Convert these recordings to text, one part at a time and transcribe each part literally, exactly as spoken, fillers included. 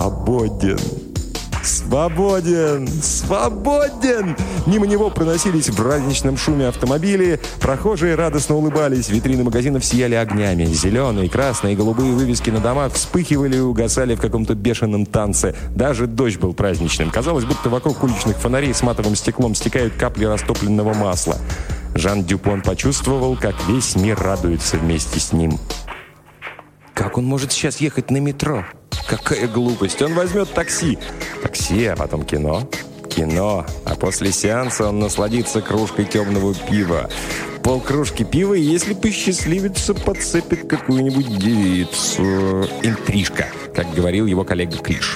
Свободен! Свободен! Свободен! Мимо него проносились в праздничном шуме автомобили. Прохожие радостно улыбались. Витрины магазинов сияли огнями. Зеленые, красные и голубые вывески на домах вспыхивали и угасали в каком-то бешеном танце. Даже дождь был праздничным. Казалось, будто вокруг уличных фонарей с матовым стеклом стекают капли растопленного масла. Жан Дюпон почувствовал, как весь мир радуется вместе с ним. Как он может сейчас ехать на метро? Какая глупость! Он возьмет такси. Такси, а потом кино. Кино. А после сеанса он насладится кружкой темного пива. Полкружки пива, и если посчастливится, подцепит какую-нибудь девицу. Интрижка, как говорил его коллега Клиш.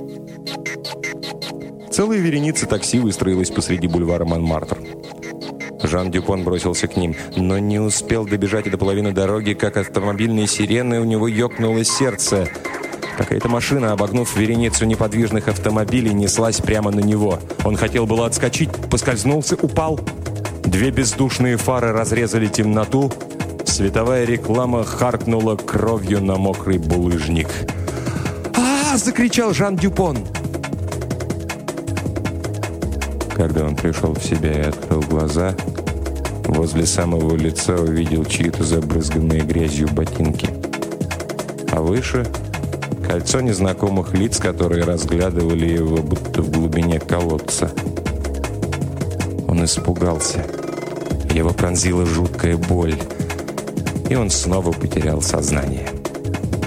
Целая вереница такси выстроилась посреди бульвара Монмартр. Жан Дюпон бросился к ним, но не успел добежать до половины дороги, как автомобильной сирены у него ёкнуло сердце. Какая-то машина, обогнув вереницу неподвижных автомобилей, неслась прямо на него. Он хотел было отскочить, поскользнулся, упал. Две бездушные фары разрезали темноту. Световая реклама харкнула кровью на мокрый булыжник. «А-а-а!» – закричал Жан Дюпон. Когда он пришел в себя и открыл глаза, возле самого лица увидел чьи-то забрызганные грязью ботинки. А выше – кольцо незнакомых лиц, которые разглядывали его, будто в глубине колодца. Он испугался. Его пронзила жуткая боль, и он снова потерял сознание.